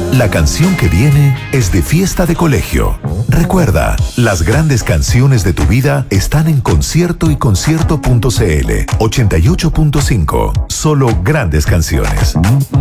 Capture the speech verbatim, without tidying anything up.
La canción que viene es de fiesta de colegio. Recuerda, las grandes canciones de tu vida están en Concierto y Concierto punto c l. ochenta y ocho punto cinco. Solo grandes canciones.